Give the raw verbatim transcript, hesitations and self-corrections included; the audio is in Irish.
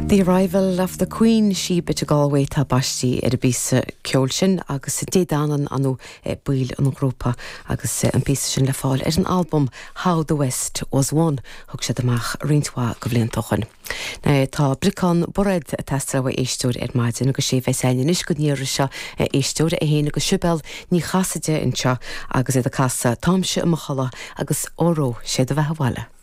The arrival of the Queen Sheba to Galway tá bastí ar a bísa ceol sin agus sa dédanan anú buil an grúpa agus an bísa sin le fáil ar an album How the West Was Won thug sé amach rintá go bhliain tochan. Na tá bricán bored a testra wa éistúr ar maidin agus sé bheith is go níir se éistúr a héana agus sibel ní chasaide inseo agus é a casa táimse a chala agus óró sé a bheith bhile.